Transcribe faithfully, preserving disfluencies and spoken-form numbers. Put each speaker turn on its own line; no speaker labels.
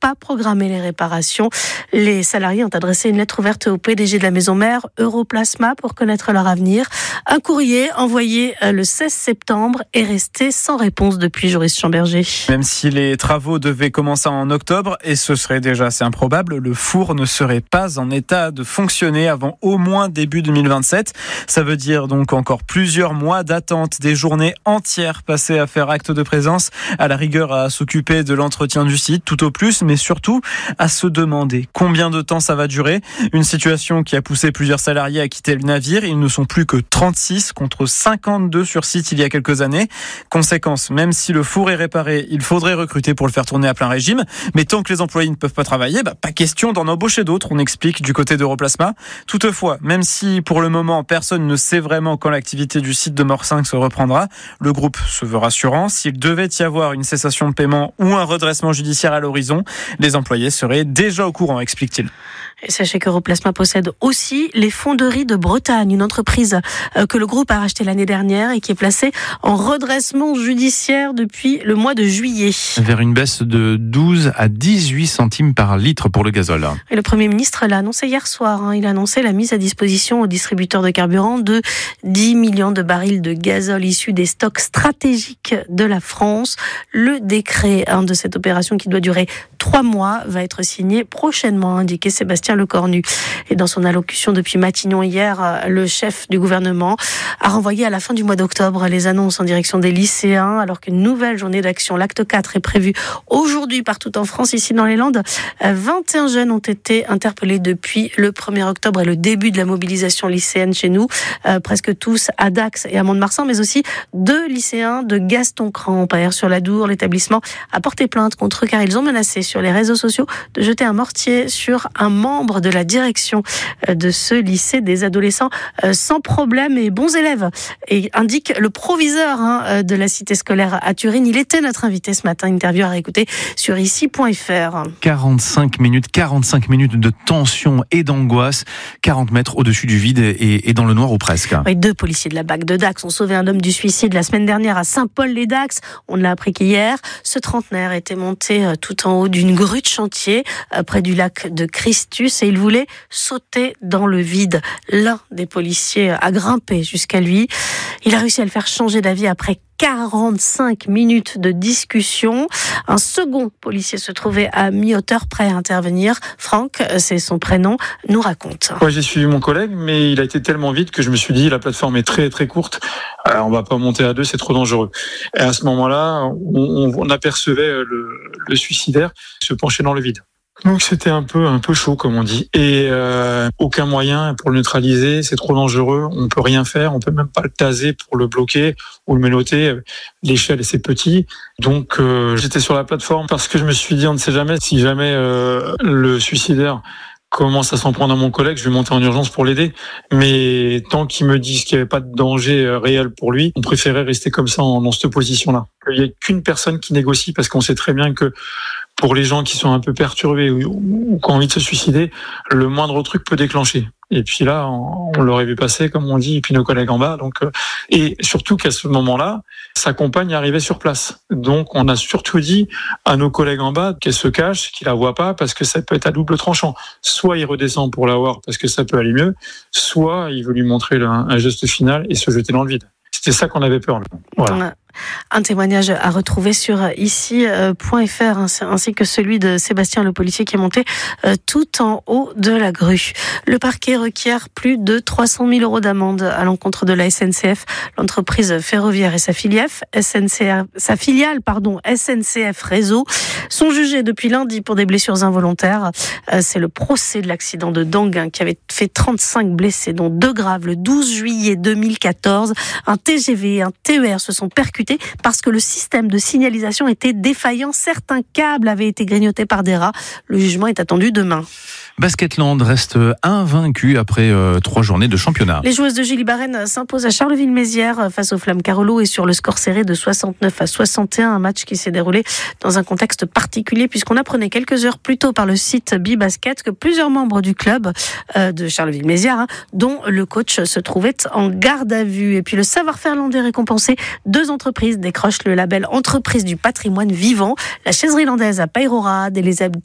pas programmer les réparations. Les salariés ont adressé une lettre ouverte au P D G de la maison mère, Europlasma, pour connaître leur avenir. Un courrier envoyé le seize septembre est resté sans réponse depuis, Joris Chamberger.
Même si les travaux devaient commencer en octobre, et ce serait déjà assez improbable, le four ne serait pas en état de fonctionner avant au moins début deux mille vingt-sept. Ça veut dire donc encore plusieurs mois d'attente, des journées entières passées à faire acte de présence, à la rigueur à s'occuper de l'entretien du site, tout au plus, mais surtout à se demander combien de temps ça va durer. Une situation qui a poussé plusieurs salariés à quitter le navire. Ils ne sont plus que trente-six contre cinquante-deux sur site il y a quelques années. Conséquence, même si le four est réparé, il faudrait recruter pour le faire tourner à plein régime. Mais tant que les employés ne peuvent pas travailler, bah, pas question d'en embaucher d'autres, on explique du côté d'Europlasma. Toutefois, même si pour le moment personne ne sait vraiment quand l'activité du site de Morsingue se reprendra, le groupe se veut rassurant. S'il devait y avoir une cessation de paiement ou un redressement judiciaire à l'horizon, les employés seraient déjà au courant, explique-t-il.
Et sachez qu'Europlasma possède aussi les Fonderies de Bretagne, une entreprise que le groupe a rachetée l'année dernière et qui est placée en redressement judiciaire depuis le mois de juillet.
Vers une baisse de douze à dix-huit centimes par litre pour le gazole.
Et le Premier ministre l'a annoncé hier soir. Hein. Il a annoncé la mise à disposition aux distributeurs de carburant de dix millions de barils de gazole issus des stocks stratégiques de la France. Le décret hein, de cette opération qui doit durer trois mois va être signé prochainement, a indiqué Sébastien Lecornu. Et dans son allocution depuis Matignon hier, le chef du gouvernement a renvoyé à la fin du mois d'octobre les annonces en direction des lycéens, alors qu'une nouvelle journée d'action, l'acte quatre, est prévue aujourd'hui partout en France. Ici dans les Landes, vingt et un jeunes ont été interpellés depuis le premier octobre et le début de la mobilisation lycéenne chez nous. Euh, presque tous à Dax et à Mont-de-Marsan, mais aussi deux lycéens de Gaston-Cramp. À Aires-sur-la-Dour, l'établissement a porté plainte contre eux car ils ont menacé sur les réseaux sociaux de jeter un mortier sur un membre de la direction de ce lycée, des adolescents sans problème et bons élèves. Et indique le proviseur hein, de la cité scolaire à Turin. Il était notre invité ce matin, interview à réécouter sur ici point f r.
quarante-cinq minutes, quarante-cinq minutes de tension et d'angoisse, quarante mètres au-dessus du vide et, et dans le noir ou presque.
Oui, deux policiers de la B A C de Dax ont sauvé un homme du suicide la semaine dernière à Saint-Paul-les-Dax. On l'a appris qu'hier, ce trentenaire était monté tout en haut d'une grue de chantier près du lac de Christus et il voulait sauter dans le vide. L'un des policiers a grimpé jusqu'à lui. Il a réussi à le faire changer d'avis après quarante-cinq minutes de discussion. Un second policier se trouvait à mi-hauteur, prêt à intervenir. Franck, c'est son prénom, nous raconte.
Ouais, j'ai suivi mon collègue, mais il a été tellement vite que je me suis dit, la plateforme est très très courte. Alors, on va pas monter à deux, c'est trop dangereux. Et à ce moment-là, on, on apercevait le, le suicidaire se pencher dans le vide. Donc c'était un peu un peu chaud comme on dit et euh, aucun moyen pour le neutraliser, c'est trop dangereux, on peut rien faire, on peut même pas le taser pour le bloquer ou le menotter, l'échelle c'est petit. Donc euh, j'étais sur la plateforme parce que je me suis dit on ne sait jamais si jamais euh, le suicidaire commence à s'en prendre à mon collègue, je vais monter en urgence pour l'aider. Mais tant qu'ils me disent qu'il n'y avait pas de danger réel pour lui, on préférait rester comme ça dans cette position-là. Il n'y a qu'une personne qui négocie parce qu'on sait très bien que pour les gens qui sont un peu perturbés ou, ou qui ont envie de se suicider, le moindre truc peut déclencher. Et puis là, on, on l'aurait vu passer, comme on dit, et puis nos collègues en bas. Donc, euh, et surtout qu'à ce moment-là, sa compagne arrivait sur place. Donc, on a surtout dit à nos collègues en bas qu'elle se cache, qu'ils la voient pas, parce que ça peut être à double tranchant. Soit il redescend pour la voir parce que ça peut aller mieux, soit il veut lui montrer le, un geste final et se jeter dans le vide. C'était ça qu'on avait peur. Voilà.
Un témoignage à retrouver sur ici point f r ainsi que celui de Sébastien le policier qui est monté tout en haut de la grue. Le parquet requiert plus de trois cent mille euros d'amende à l'encontre de la S N C F, l'entreprise ferroviaire et sa filiale, S N C F, sa filiale pardon, S N C F Réseau sont jugés depuis lundi pour des blessures involontaires. C'est le procès de l'accident de Danguin qui avait fait trente-cinq blessés, dont deux graves, le douze juillet deux mille quatorze. Un T G V et un T E R se sont percutés parce que le système de signalisation était défaillant. Certains câbles avaient été grignotés par des rats. Le jugement est attendu demain.
Basketland reste invaincu après euh, trois journées de championnat.
Les joueuses de Gilly-Barenne s'imposent à Charleville-Mézières face aux Flammes Carolo et sur le score serré de soixante-neuf à soixante et un, un match qui s'est déroulé dans un contexte particulier puisqu'on apprenait quelques heures plus tôt par le site Bibasket que plusieurs membres du club euh, de Charleville-Mézières, hein, dont le coach se trouvait en garde à vue. Et puis le savoir-faire landais récompensé, deux entreprises décrochent le label Entreprise du patrimoine vivant. La chaiserie landaise à Peyrora et les